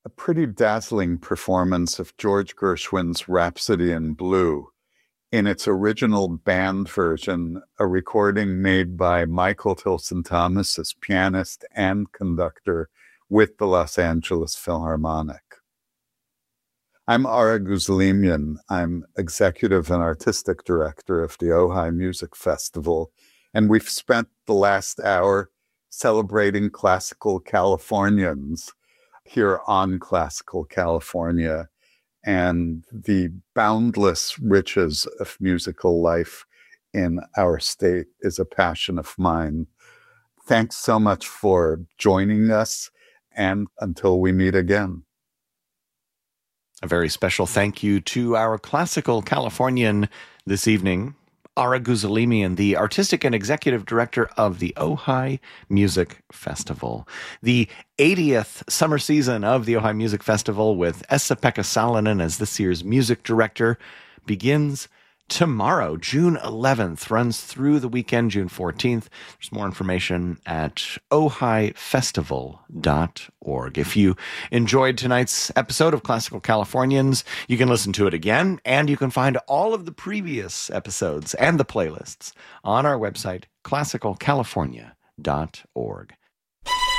a pretty dazzling performance of George Gershwin's Rhapsody in Blue in its original band version, a recording made by Michael Tilson Thomas as pianist and conductor with the Los Angeles Philharmonic. I'm Ara Guzlimian. I'm executive and artistic director of the Ojai Music Festival, and we've spent the last hour celebrating classical Californians here on Classical California and the boundless riches of musical life in our state is a passion of mine. Thanks so much for joining us, and until we meet again. A very special thank you to our Classical Californian this evening, Ara Guzlimian, the artistic and executive director of the Ojai Music Festival. The 80th summer season of the Ojai Music Festival, with Esa-Pekka Salonen as this year's music director, begins tomorrow, June 11th, runs through the weekend, June 14th. There's more information at ojaifestival.org. If you enjoyed tonight's episode of Classical Californians, you can listen to it again, and you can find all of the previous episodes and the playlists on our website, classicalcalifornia.org.